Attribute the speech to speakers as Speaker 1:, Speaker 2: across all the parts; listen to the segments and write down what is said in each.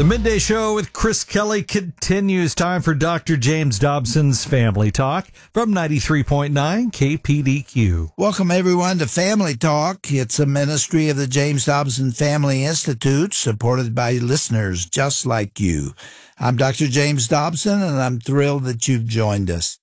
Speaker 1: The Midday Show with Chris Kelly continues. Time for Dr. James Dobson's Family Talk from 93.9 KPDQ.
Speaker 2: Welcome, everyone, to Family Talk. It's a ministry of the James Dobson Family Institute, supported by listeners just like you. I'm Dr. James Dobson, and I'm thrilled that you've joined us.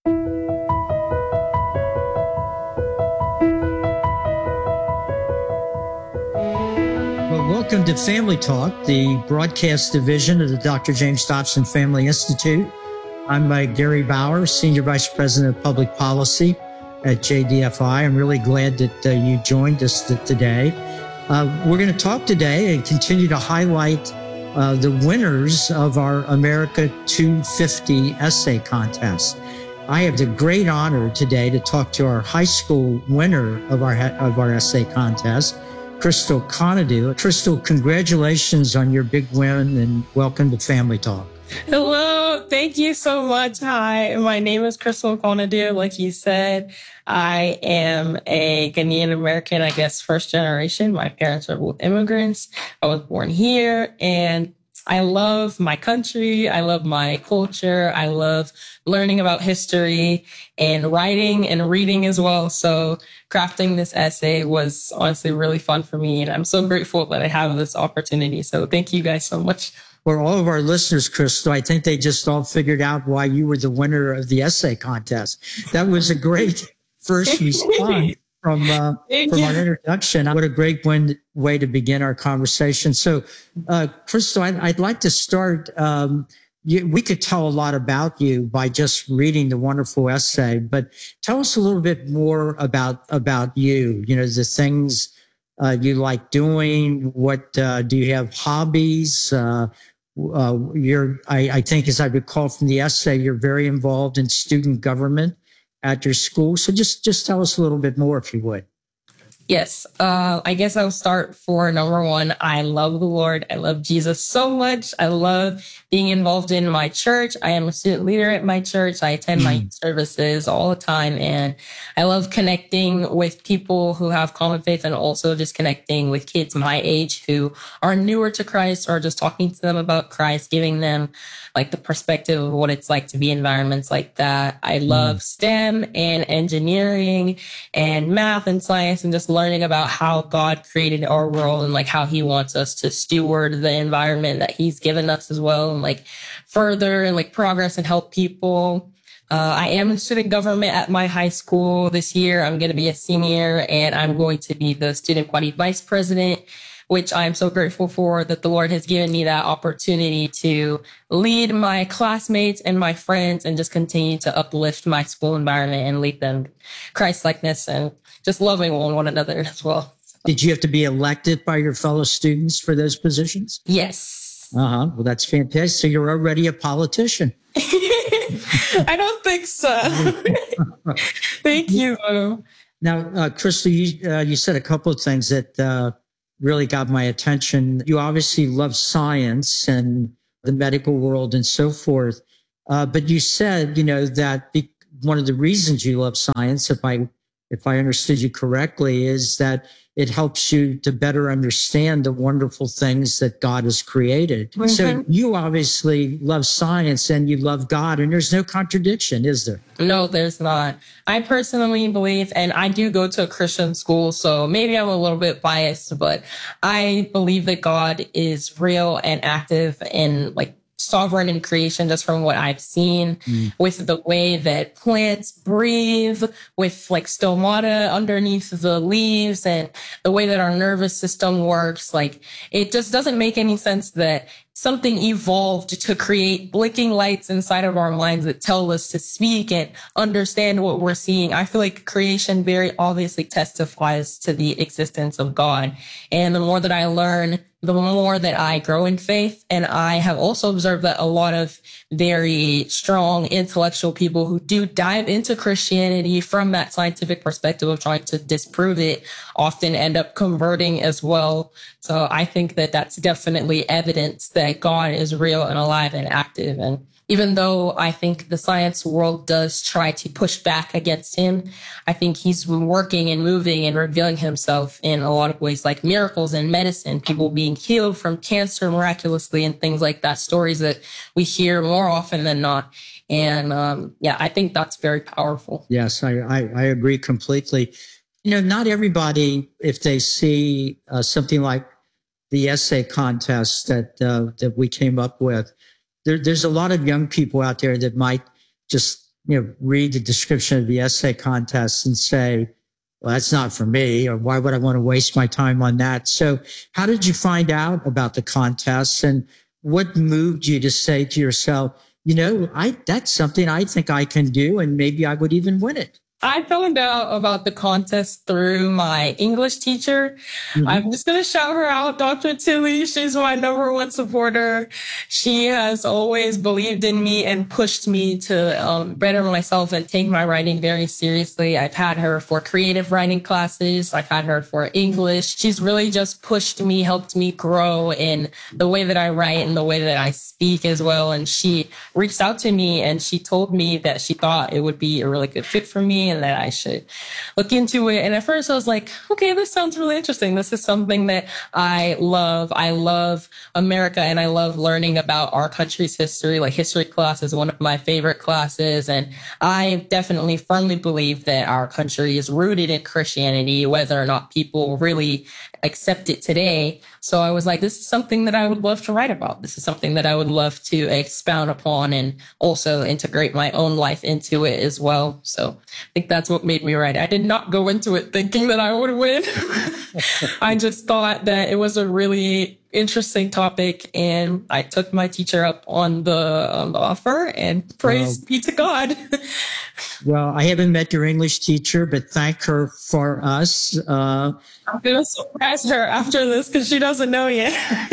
Speaker 3: Welcome to Family Talk, the broadcast division of the Dr. James Dobson Family Institute. I'm Gary Bauer, Senior Vice President of Public Policy at JDFI. I'm really glad that you joined us today. We're going to talk today and continue to highlight the winners of our America 250 essay contest. I have the great honor today to talk to our high school winner of our essay contest, Crystal Conadue. Crystal, congratulations on your big win and welcome to Family Talk.
Speaker 4: Hello. Thank you so much. Hi, my name is Crystal Conadue. Like you said, I am a Ghanaian American, I guess, first generation. My parents are both immigrants. I was born here and I love my country. I love my culture. I love learning about history and writing and reading as well. So crafting this essay was honestly really fun for me. And I'm so grateful that I have this opportunity. So thank you guys so much.
Speaker 3: For all of our listeners, Crystal, I think they just all figured out why you were the winner of the essay contest. That was a great first response from our introduction. What a great way to begin our conversation. So, Crystal, I'd like to start. We could tell a lot about you by just reading the wonderful essay, but tell us a little bit more about you. You know, the things you like doing. What do you have hobbies? I think, as I recall from the essay, you're very involved in student government at your school. So just tell us a little bit more, if you would.
Speaker 4: Yes. I guess I'll start for number one. I love the Lord. I love Jesus so much. I love being involved in my church. I am a student leader at my church. I attend my services all the time. And I love connecting with people who have common faith and also just connecting with kids my age who are newer to Christ or just talking to them about Christ, giving them like the perspective of what it's like to be in environments like that. I love STEM and engineering and math and science and just learning about how God created our world and like how he wants us to steward the environment that he's given us as well and like further and like progress and help people. I am in student government at my high school this year. I'm going to be a senior and I'm going to be the student body vice president, which I'm so grateful for that the Lord has given me that opportunity to lead my classmates and my friends and just continue to uplift my school environment and lead them Christ-likeness and just loving one another as well.
Speaker 3: Did you have to be elected by your fellow students for those positions?
Speaker 4: Yes.
Speaker 3: Well, that's fantastic. So you're already a politician.
Speaker 4: I don't think so. Thank you.
Speaker 3: Now, Crystal, you said a couple of things that really got my attention. You obviously love science and the medical world and so forth. But you said, that one of the reasons you love science, if I understood you correctly, is that it helps you to better understand the wonderful things that God has created. Mm-hmm. So you obviously love science and you love God, and there's no contradiction, is there?
Speaker 4: No, there's not. I personally believe, and I do go to a Christian school, so maybe I'm a little bit biased, but I believe that God is real and active and like sovereign in creation, just from what I've seen with the way that plants breathe, with like stomata underneath the leaves and the way that our nervous system works. Like, it just doesn't make any sense that something evolved to create blinking lights inside of our minds that tell us to speak and understand what we're seeing. I feel like creation very obviously testifies to the existence of God. And the more that I learn, the more that I grow in faith. And I have also observed that a lot of very strong intellectual people who do dive into Christianity from that scientific perspective of trying to disprove it often end up converting as well. So I think that that's definitely evidence that that God is real and alive and active. And even though I think the science world does try to push back against him, I think he's working and moving and revealing himself in a lot of ways, like miracles in medicine, people being healed from cancer miraculously and things like that, stories that we hear more often than not. And I think that's very powerful.
Speaker 3: Yes, I agree completely. Not everybody, if they see something like the essay contest that we came up with, there's a lot of young people out there that might just, read the description of the essay contest and say, well, that's not for me, or why would I want to waste my time on that? So how did you find out about the contest, and what moved you to say to yourself, that's something I think I can do, and maybe I would even win it?
Speaker 4: I found out about the contest through my English teacher. Mm-hmm. I'm just going to shout her out, Dr. Tilly. She's my number one supporter. She has always believed in me and pushed me to better myself and take my writing very seriously. I've had her for creative writing classes. I've had her for English. She's really just pushed me, helped me grow in the way that I write and the way that I speak as well. And she reached out to me and she told me that she thought it would be a really good fit for me and that I should look into it. And at first I was like, okay, this sounds really interesting. This is something that I love. I love America and I love learning about our country's history. Like history class is one of my favorite classes. And I definitely firmly believe that our country is rooted in Christianity, whether or not people really accept it today. So I was like, this is something that I would love to write about. This is something that I would love to expound upon and also integrate my own life into it as well. So I think that's what made me write. I did not go into it thinking that I would win. I just thought that it was a really interesting topic, and I took my teacher up on the offer, and praise be to God.
Speaker 3: Well, I haven't met your English teacher, but thank her for us.
Speaker 4: I'm going to surprise her after this because she doesn't know yet.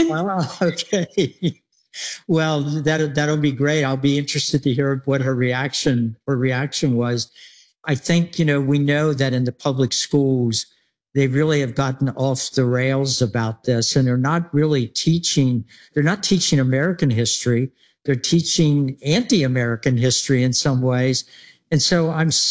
Speaker 3: Okay. Well, that'll be great. I'll be interested to hear what her reaction was. I think, we know that in the public schools, they really have gotten off the rails about this, and they're not teaching American history. They're teaching anti-American history in some ways. And so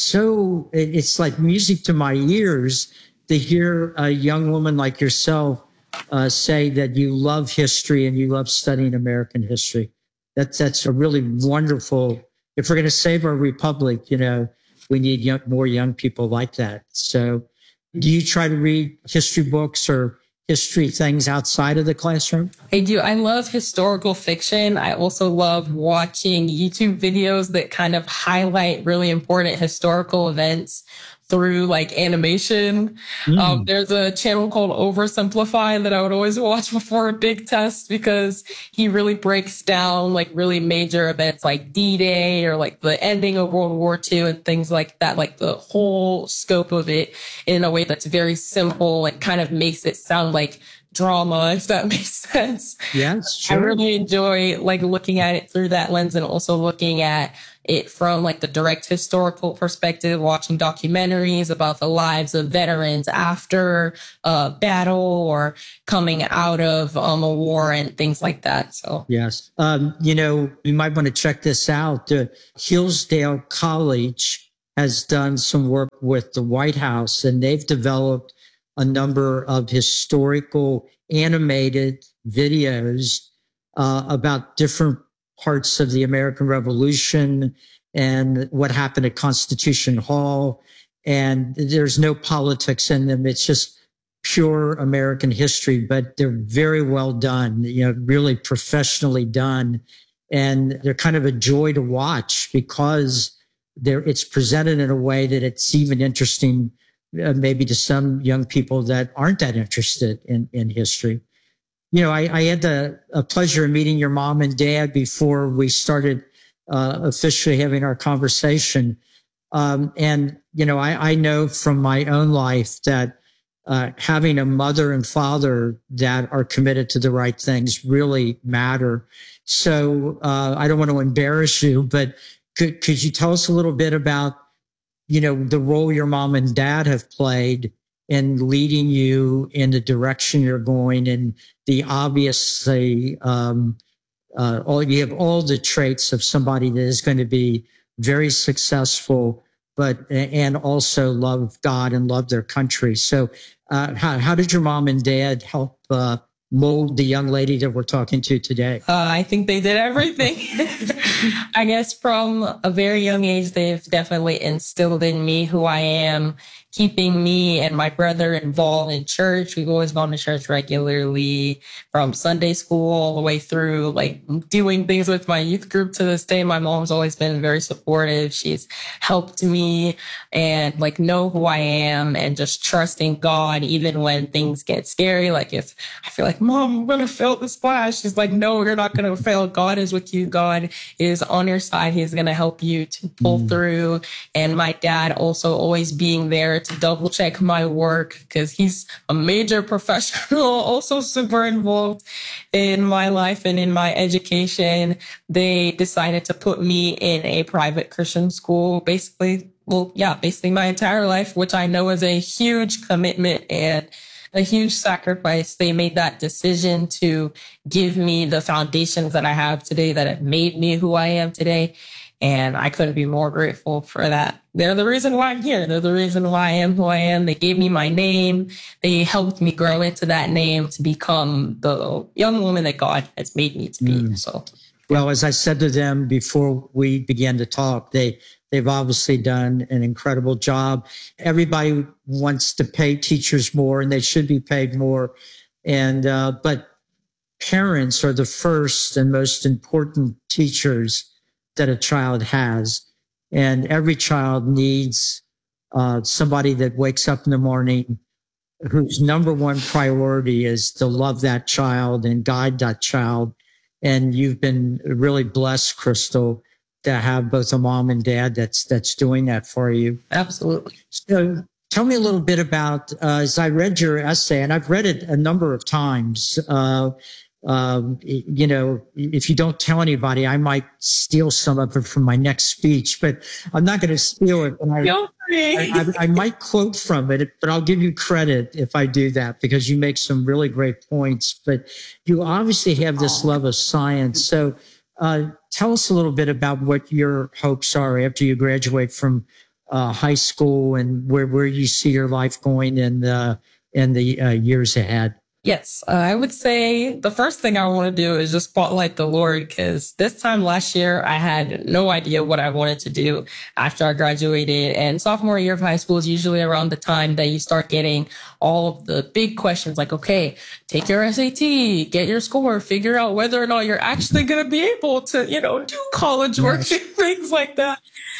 Speaker 3: it's like music to my ears to hear a young woman like yourself say that you love history and you love studying American history. That's a really wonderful, if we're going to save our republic, we need more young people like that. So do you try to read history books or history things outside of the classroom?
Speaker 4: I do. I love historical fiction. I also love watching YouTube videos that kind of highlight really important historical events through like animation. There's a channel called Oversimplify that I would always watch before a big test because he really breaks down like really major events like D-Day or like the ending of World War II and things like that, like the whole scope of it in a way that's very simple and kind of makes it sound like drama, if that makes sense.
Speaker 3: Yes, sure.
Speaker 4: I really enjoy like looking at it through that lens and also looking at it from like the direct historical perspective, watching documentaries about the lives of veterans after a battle or coming out of a war and things like that. So
Speaker 3: yes, you might want to check this out. Hillsdale College has done some work with the White House, and they've developed a number of historical animated videos about different parts of the American Revolution and what happened at Constitution Hall. And there's no politics in them. It's just pure American history, but they're very well done, really professionally done. And they're kind of a joy to watch because it's presented in a way that it's even interesting maybe to some young people that aren't that interested in history. I had the pleasure of meeting your mom and dad before we started officially having our conversation. I know from my own life that having a mother and father that are committed to the right things really matter. So I don't want to embarrass you, but could you tell us a little bit about the role your mom and dad have played in leading you in the direction you're going and the obviously you have all the traits of somebody that is going to be very successful, and also love God and love their country. So, how did your mom and dad help mold the young lady that we're talking to today?
Speaker 4: I think they did everything. I guess from a very young age, they've definitely instilled in me who I am, keeping me and my brother involved in church. We've always gone to church regularly, from Sunday school all the way through, like doing things with my youth group to this day. My mom's always been very supportive. She's helped me and like know who I am and just trusting God, even when things get scary. Like if I feel like, Mom, I'm going to fail this class, she's like, no, you're not going to fail. God is with you. God is on your side. He's going to help you to pull through. And my dad also always being there to double check my work, because he's a major professional, also super involved in my life and in my education. They decided to put me in a private Christian school, basically my entire life, which I know is a huge commitment and a huge sacrifice. They made that decision to give me the foundations that I have today that have made me who I am today. And I couldn't be more grateful for that. They're the reason why I'm here. They're the reason why I am who I am. They gave me my name. They helped me grow into that name to become the young woman that God has made me to be. So,
Speaker 3: well, as I said to them before we began to talk, they've obviously done an incredible job. Everybody wants to pay teachers more, and they should be paid more. And but parents are the first and most important teachers that a child has. And every child needs somebody that wakes up in the morning whose number one priority is to love that child and guide that child. And you've been really blessed, Crystal, to have both a mom and dad that's doing that for you.
Speaker 4: absolutely.
Speaker 3: So tell me a little bit about, as I read your essay, and I've read it a number of times, if you don't tell anybody, I might steal some of it from my next speech, but I'm not going to steal it. I might quote from it, but I'll give you credit if I do that, because you make some really great points. But you obviously have this love of science. So tell us a little bit about what your hopes are after you graduate from high school, and where you see your life going in the years ahead.
Speaker 4: Yes, I would say the first thing I want to do is just spotlight the Lord, because this time last year, I had no idea what I wanted to do after I graduated. And sophomore year of high school is usually around the time that you start getting all of the big questions like, okay, take your SAT, get your score, figure out whether or not you're actually going to be able to, do college work and things like that.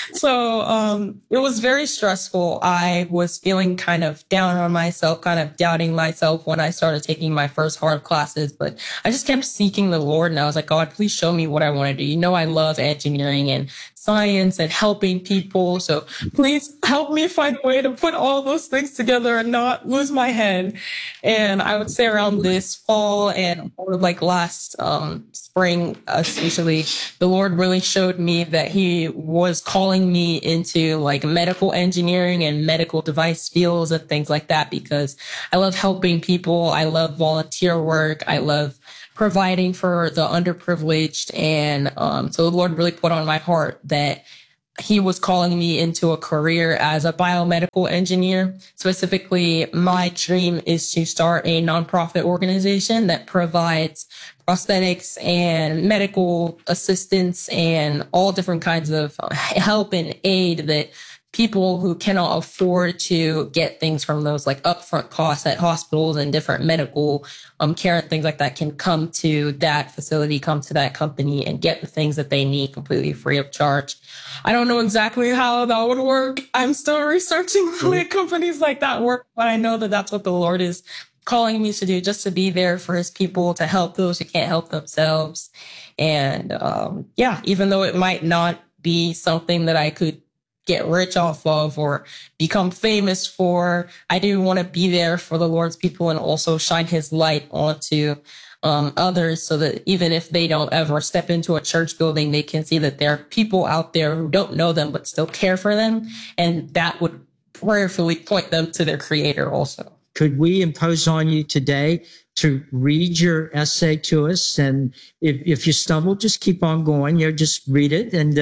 Speaker 4: So it was very stressful. I was feeling kind of down on myself, kind of doubting myself when I started taking my first hard classes. But I just kept seeking the Lord, and I was like, God, please show me what I want to do. I love engineering and science and helping people. So please help me find a way to put all those things together and not lose my head. And I would say around this fall and like last spring, especially, the Lord really showed me that He was calling me into like medical engineering and medical device fields and things like that, because I love helping people. I love volunteer work. I love providing for the underprivileged. And so the Lord really put on my heart that He was calling me into a career as a biomedical engineer. Specifically, my dream is to start a nonprofit organization that provides prosthetics and medical assistance and all different kinds of help and aid that people who cannot afford to get things from those like upfront costs at hospitals and different medical care and things like that can come to that facility, come to that company and get the things that they need completely free of charge. I don't know exactly how that would work. I'm still researching the way companies like that work, but I know that that's what the Lord is calling me to do, just to be there for His people, to help those who can't help themselves. And even though it might not be something that I could get rich off of or become famous for, I do want to be there for the Lord's people and also shine His light onto others, so that even if they don't ever step into a church building, they can see that there are people out there who don't know them but still care for them, and that would prayerfully point them to their Creator also.
Speaker 3: Could we impose on you today to read your essay to us. And if you stumble, just keep on going. Just read it, and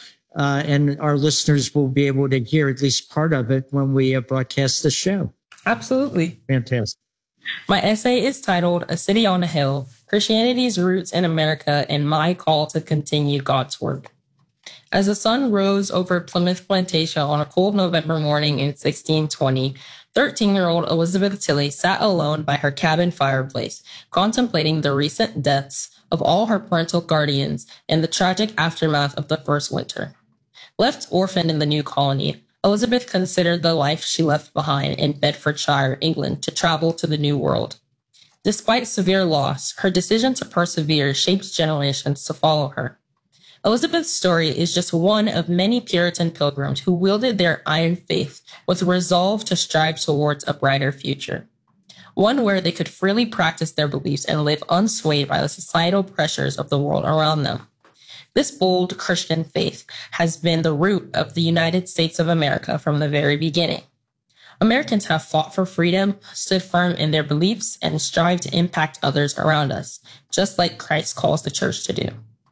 Speaker 3: our listeners will be able to hear at least part of it when we broadcast the show.
Speaker 4: Absolutely.
Speaker 3: Fantastic.
Speaker 4: My essay is titled A City on a Hill, Christianity's Roots in America and My Call to Continue God's Work. As the sun rose over Plymouth Plantation on a cold November morning in 1620, 13-year-old Elizabeth Tilley sat alone by her cabin fireplace, contemplating the recent deaths of all her parental guardians and the tragic aftermath of the first winter. Left orphaned in the new colony, Elizabeth considered the life she left behind in Bedfordshire, England, to travel to the New World. Despite severe loss, her decision to persevere shaped generations to follow her. Elizabeth's story is just one of many Puritan pilgrims who wielded their iron faith with resolve to strive towards a brighter future, one where they could freely practice their beliefs and live unswayed by the societal pressures of the world around them. This bold Christian faith has been the root of the United States of America from the very beginning. Americans have fought for freedom, stood firm in their beliefs, and strived to impact others around us, just like Christ calls the church to do.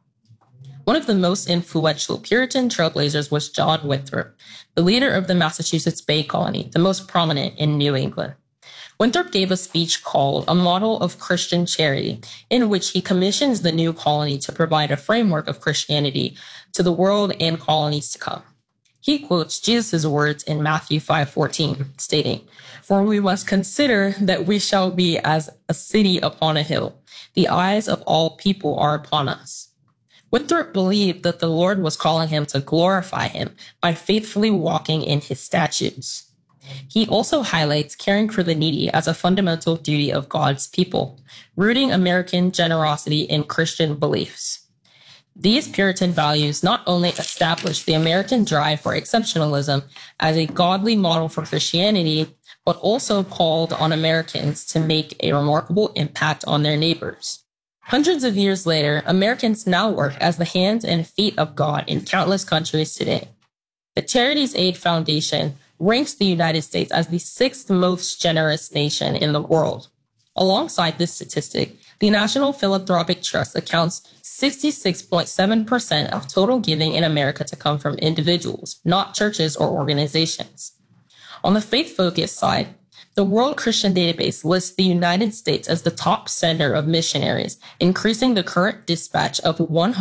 Speaker 4: One of the most influential Puritan trailblazers was John Winthrop, the leader of the Massachusetts Bay Colony, the most prominent in New England. Winthrop gave a speech called A Model of Christian Charity, in which he commissions the new colony to provide a framework of Christianity to the world and colonies to come. He quotes Jesus' words in Matthew 5:14, stating, "For we must consider that we shall be as a city upon a hill. The eyes of all people are upon us." Winthrop believed that the Lord was calling him to glorify him by faithfully walking in his statutes. He also highlights caring for the needy as a fundamental duty of God's people, rooting American generosity in Christian beliefs. These Puritan values not only established the American drive for exceptionalism as a godly model for Christianity, but also called on Americans to make a remarkable impact on their neighbors. Hundreds of years later, Americans now work as the hands and feet of God in countless countries today. The Charities Aid Foundation ranks the United States as the sixth most generous nation in the world. Alongside this statistic, the National Philanthropic Trust accounts 66.7% of total giving in America to come from individuals, not churches or organizations. On the faith-focused side, the World Christian Database lists the United States as the top sender of missionaries, increasing the current dispatch of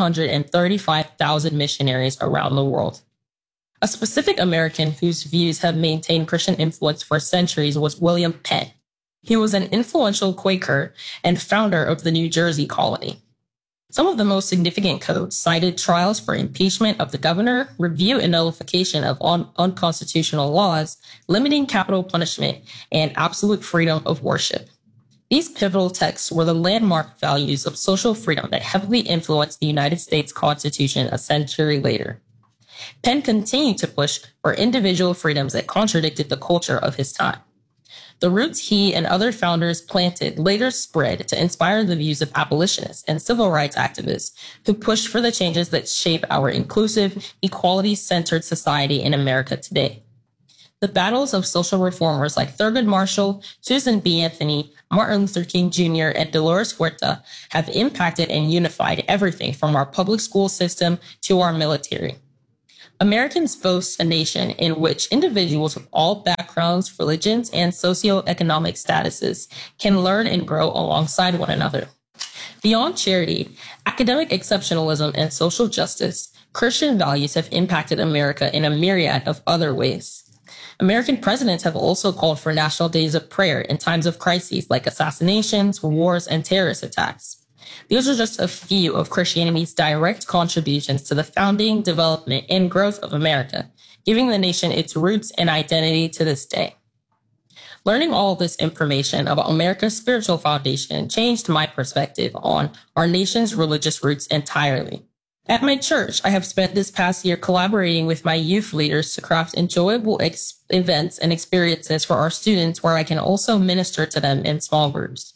Speaker 4: 135,000 missionaries around the world. A specific American whose views have maintained Christian influence for centuries was William Penn. He was an influential Quaker and founder of the New Jersey colony. Some of the most significant codes cited trials for impeachment of the governor, review and nullification of unconstitutional laws, limiting capital punishment, and absolute freedom of worship. These pivotal texts were the landmark values of social freedom that heavily influenced the United States Constitution a century later. Penn continued to push for individual freedoms that contradicted the culture of his time. The roots he and other founders planted later spread to inspire the views of abolitionists and civil rights activists who pushed for the changes that shape our inclusive, equality-centered society in America today. The battles of social reformers like Thurgood Marshall, Susan B. Anthony, Martin Luther King Jr., and Dolores Huerta have impacted and unified everything from our public school system to our military. Americans boast a nation in which individuals of all backgrounds, religions, and socioeconomic statuses can learn and grow alongside one another. Beyond charity, academic exceptionalism, and social justice, Christian values have impacted America in a myriad of other ways. American presidents have also called for national days of prayer in times of crises like assassinations, wars, and terrorist attacks. These are just a few of Christianity's direct contributions to the founding, development, and growth of America, giving the nation its roots and identity to this day. Learning all of this information about America's spiritual foundation changed my perspective on our nation's religious roots entirely. At my church, I have spent this past year collaborating with my youth leaders to craft enjoyable events and experiences for our students where I can also minister to them in small groups.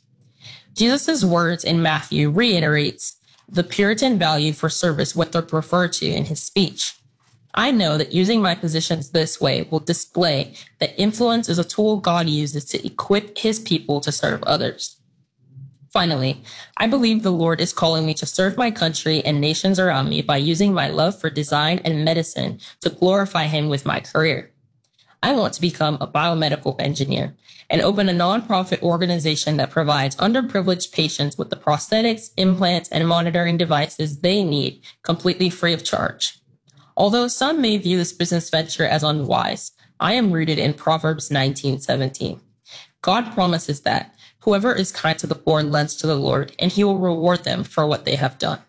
Speaker 4: Jesus' words in Matthew reiterates the Puritan value for service Winthrop referred to in his speech. I know that using my positions this way will display that influence is a tool God uses to equip his people to serve others. Finally, I believe the Lord is calling me to serve my country and nations around me by using my love for design and medicine to glorify Him with my career. I want to become a biomedical engineer and open a nonprofit organization that provides underprivileged patients with the prosthetics, implants, and monitoring devices they need completely free of charge. Although some may view this business venture as unwise, I am rooted in Proverbs 19:17. God promises that whoever is kind to the poor lends to the Lord, and He will reward them for what they have done.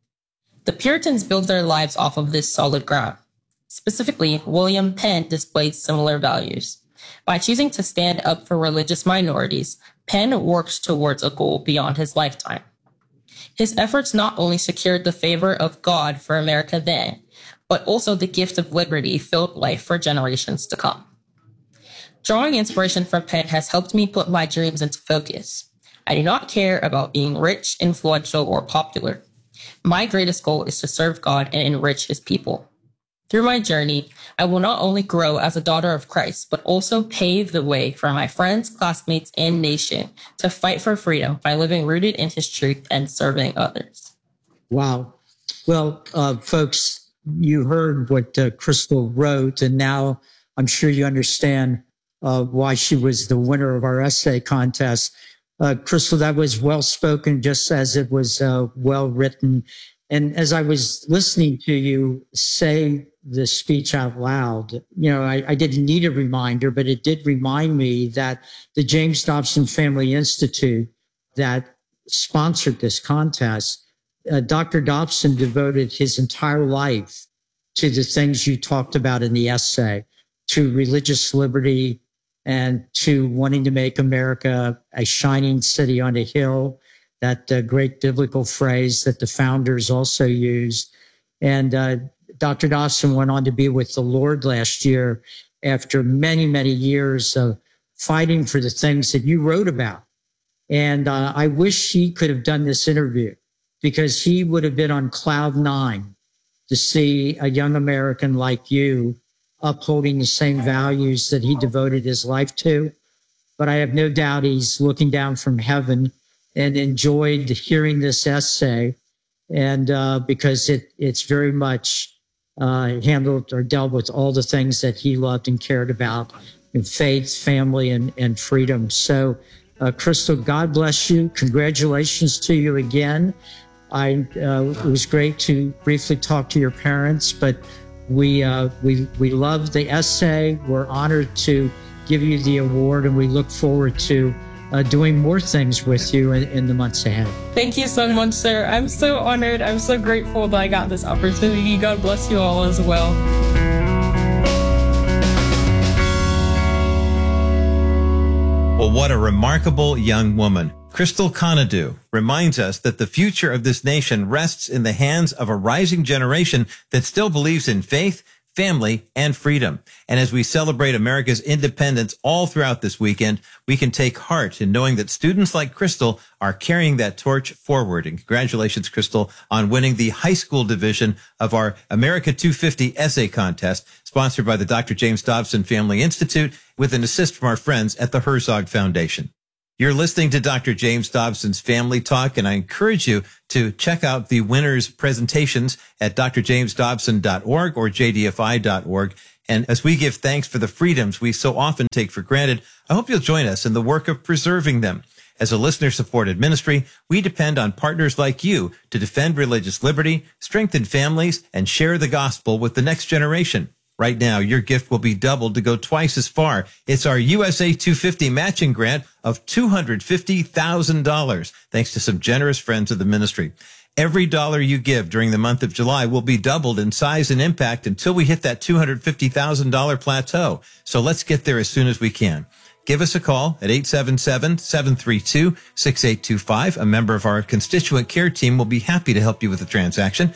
Speaker 4: The Puritans built their lives off of this solid ground. Specifically, William Penn displayed similar values. By choosing to stand up for religious minorities, Penn worked towards a goal beyond his lifetime. His efforts not only secured the favor of God for America then, but also the gift of liberty filled life for generations to come. Drawing inspiration from Penn has helped me put my dreams into focus. I do not care about being rich, influential, or popular. My greatest goal is to serve God and enrich His people. Through my journey, I will not only grow as a daughter of Christ, but also pave the way for my friends, classmates, and nation to fight for freedom by living rooted in His truth and serving others.
Speaker 3: Wow. Well, folks, you heard what Crystal wrote, and now I'm sure you understand why she was the winner of our essay contest. Crystal, that was well spoken, just as it was well written. And as I was listening to you say the speech out loud, I didn't need a reminder, but it did remind me that the James Dobson Family Institute that sponsored this contest, Dr. Dobson devoted his entire life to the things you talked about in the essay, to religious liberty and to wanting to make America a shining city on a hill, that great biblical phrase that the founders also used. And Dr. Dobson went on to be with the Lord last year after many, many years of fighting for the things that you wrote about. And I wish he could have done this interview, because he would have been on cloud nine to see a young American like you upholding the same values that he devoted his life to. But I have no doubt he's looking down from heaven and enjoyed hearing this essay, and because it's very much handled or dealt with all the things that he loved and cared about in faith, family, and freedom. So, Crystal, God bless you. Congratulations to you again. It was great to briefly talk to your parents, but we love the essay. We're honored to give you the award, and we look forward to doing more things with you in the months ahead.
Speaker 4: Thank you so much, sir. I'm so honored. I'm so grateful that I got this opportunity. God bless you all as well.
Speaker 5: Well, what a remarkable young woman. Crystal Conadue reminds us that the future of this nation rests in the hands of a rising generation that still believes in faith, family, and freedom. And as we celebrate America's independence all throughout this weekend, we can take heart in knowing that students like Crystal are carrying that torch forward. And congratulations, Crystal, on winning the high school division of our America 250 essay contest, sponsored by the Dr. James Dobson Family Institute, with an assist from our friends at the Herzog Foundation. You're listening to Dr. James Dobson's Family Talk, and I encourage you to check out the winners' presentations at drjamesdobson.org or jdfi.org. And as we give thanks for the freedoms we so often take for granted, I hope you'll join us in the work of preserving them. As a listener-supported ministry, we depend on partners like you to defend religious liberty, strengthen families, and share the gospel with the next generation. Right now, your gift will be doubled to go twice as far. It's our USA 250 matching grant of $250,000, thanks to some generous friends of the ministry. Every dollar you give during the month of July will be doubled in size and impact until we hit that $250,000 plateau. So let's get there as soon as we can. Give us a call at 877-732-6825. A member of our constituent care team will be happy to help you with the transaction.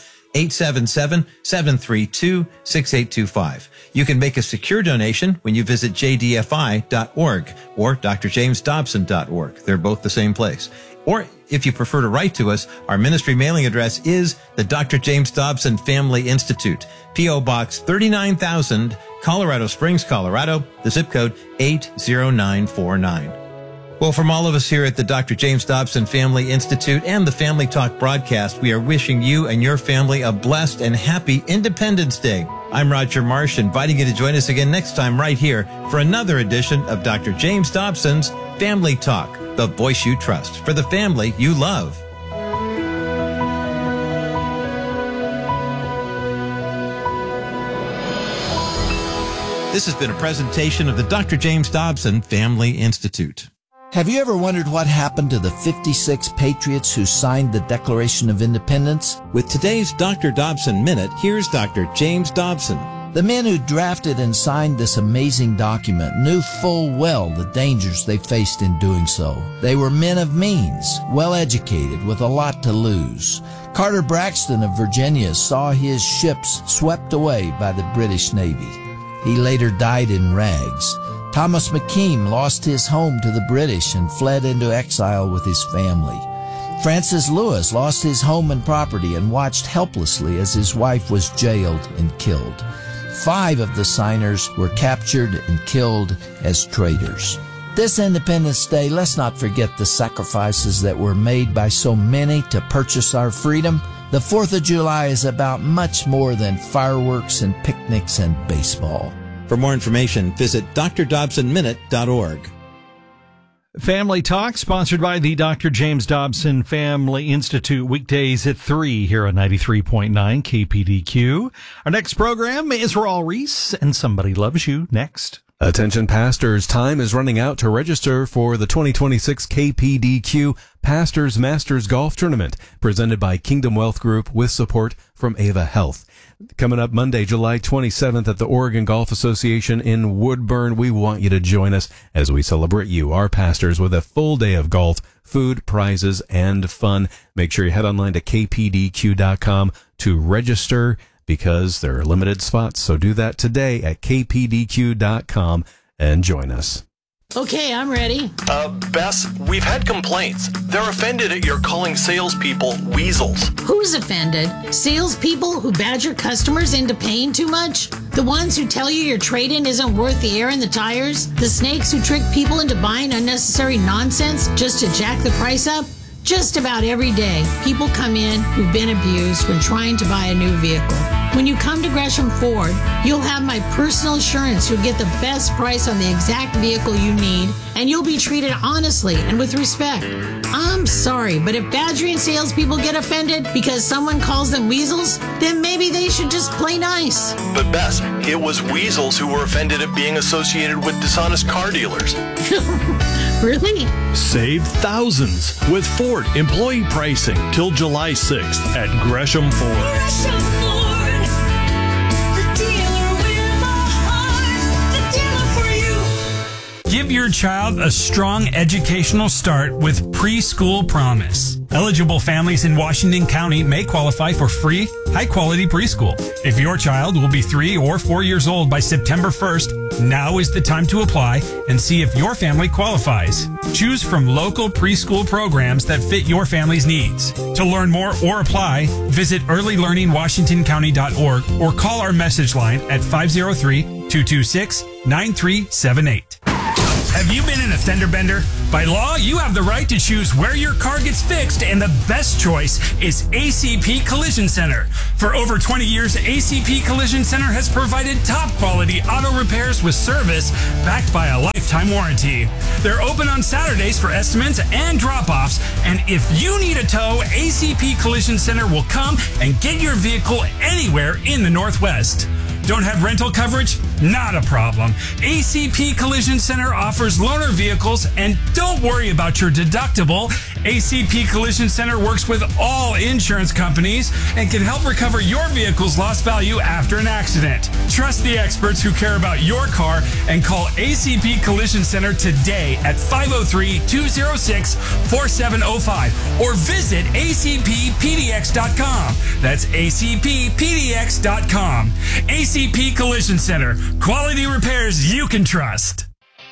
Speaker 5: 877-732-6825. You can make a secure donation when you visit jdfi.org or drjamesdobson.org. They're both the same place. Or if you prefer to write to us, our ministry mailing address is the Dr. James Dobson Family Institute, P.O. Box 39,000, Colorado Springs, Colorado, the zip code 80949. Well, from all of us here at the Dr. James Dobson Family Institute and the Family Talk broadcast, we are wishing you and your family a blessed and happy Independence Day. I'm Roger Marsh, inviting you to join us again next time right here for another edition of Dr. James Dobson's Family Talk, the voice you trust for the family you love. This has been a presentation of the Dr. James Dobson Family Institute.
Speaker 2: Have you ever wondered what happened to the 56 patriots who signed the Declaration of Independence?
Speaker 5: With today's Dr. Dobson Minute, here's Dr. James Dobson.
Speaker 2: The men who drafted and signed this amazing document knew full well the dangers they faced in doing so. They were men of means, well-educated, with a lot to lose. Carter Braxton of Virginia saw his ships swept away by the British Navy. He later died in rags. Thomas McKean lost his home to the British and fled into exile with his family. Francis Lewis lost his home and property and watched helplessly as his wife was jailed and killed. 5 of the signers were captured and killed as traitors. This Independence Day, let's not forget the sacrifices that were made by so many to purchase our freedom. The 4th of July is about much more than fireworks and picnics and baseball.
Speaker 5: For more information, visit drdobsonminute.org.
Speaker 1: Family Talk, sponsored by the Dr. James Dobson Family Institute, weekdays at 3 here on 93.9 KPDQ. Our next program is Raul Reese and Somebody Loves You next.
Speaker 6: Attention pastors, time is running out to register for the 2026 KPDQ Pastors Masters Golf Tournament, presented by Kingdom Wealth Group with support from Ava Health. Coming up Monday, July 27th at the Oregon Golf Association in Woodburn. We want you to join us as we celebrate you, our pastors, with a full day of golf, food, prizes, and fun. Make sure you head online to kpdq.com to register because there are limited spots. So do that today at kpdq.com and join us.
Speaker 7: Okay, I'm ready.
Speaker 8: Bess, we've had complaints. They're offended at your calling salespeople weasels.
Speaker 7: Who's offended? Salespeople who badger customers into paying too much? The ones who tell you your trade-in isn't worth the air in the tires? The snakes who trick people into buying unnecessary nonsense just to jack the price up? Just about every day, people come in who've been abused when trying to buy a new vehicle. When you come to Gresham Ford, you'll have my personal assurance you'll get the best price on the exact vehicle you need, and you'll be treated honestly and with respect. I'm sorry, but if badgering salespeople get offended because someone calls them weasels, then maybe they should just play nice.
Speaker 8: But Bess, it was weasels who were offended at being associated with dishonest car dealers.
Speaker 7: Really?
Speaker 9: Save thousands with Ford employee pricing till July 6th at Gresham Ford.
Speaker 10: Gresham Ford, the dealer with a heart, the dealer for you.
Speaker 11: Give your child a strong educational start with Preschool Promise. Eligible families in Washington County may qualify for free, high-quality preschool. If your child will be 3 or 4 years old by September 1st, now is the time to apply and see if your family qualifies. Choose from local preschool programs that fit your family's needs. To learn more or apply, visit earlylearningwashingtoncounty.org or call our message line at 503-226-9378. Have you been in a fender bender? By law, you have the right to choose where your car gets fixed, and the best choice is ACP Collision Center. For over 20 years, ACP Collision Center has provided top quality auto repairs with service backed by a lifetime warranty. They're open on Saturdays for estimates and drop-offs, and if you need a tow, ACP Collision Center will come and get your vehicle anywhere in the Northwest. Don't have rental coverage? Not a problem. ACP Collision Center offers loaner vehicles, and don't worry about your deductible. ACP Collision Center works with all insurance companies and can help recover your vehicle's lost value after an accident. Trust the experts who care about your car and call ACP Collision Center today at 503-206-4705 or visit acppdx.com. That's acppdx.com. ACP Collision Center. Quality repairs you can trust.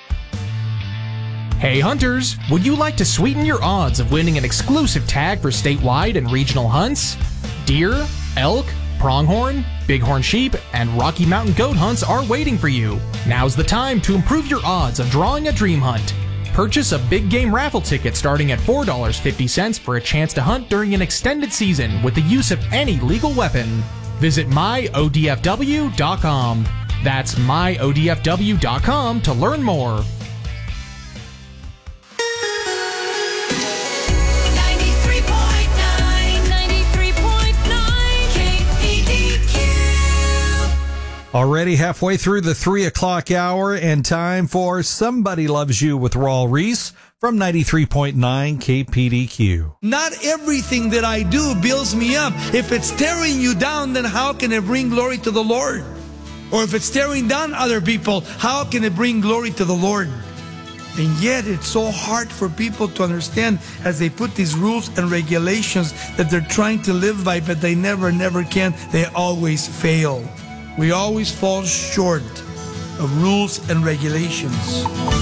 Speaker 12: Hey hunters, would you like to sweeten your odds of winning an exclusive tag for statewide and regional hunts? Deer, elk, pronghorn, bighorn sheep, and Rocky Mountain goat hunts are waiting for you. Now's the time to improve your odds of drawing a dream hunt. Purchase a big game raffle ticket starting at $4.50 for a chance to hunt during an extended season with the use of any legal weapon. Visit myodfw.com. That's myodfw.com to learn more.
Speaker 10: 93.9 KPDQ.
Speaker 1: Already halfway through the 3 o'clock hour and time for Somebody Loves You with Raul Reese from 93.9 KPDQ.
Speaker 13: Not everything that I do builds me up. If it's tearing you down, then how can it bring glory to the Lord? Or if it's tearing down other people, how can it bring glory to the Lord? And yet it's so hard for people to understand as they put these rules and regulations that they're trying to live by, but they never can. They always fail. We always fall short of rules and regulations.